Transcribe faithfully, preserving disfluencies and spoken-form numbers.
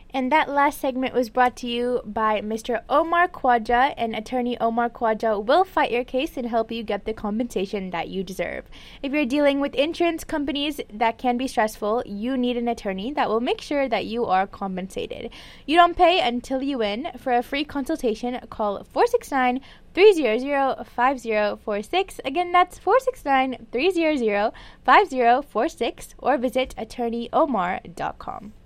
And that last segment was brought to you by Mister Omar Khwaja, and attorney Omar Khwaja will fight your case and help you get the compensation that you deserve. If you're dealing with insurance companies that can be stressful, you need an attorney that will make sure that you are compensated. You don't pay until you win. For a free consultation, call four six nine, three zero zero, five zero four six. Again, that's four six nine, three zero zero, five zero four six, or visit attorney omar dot com.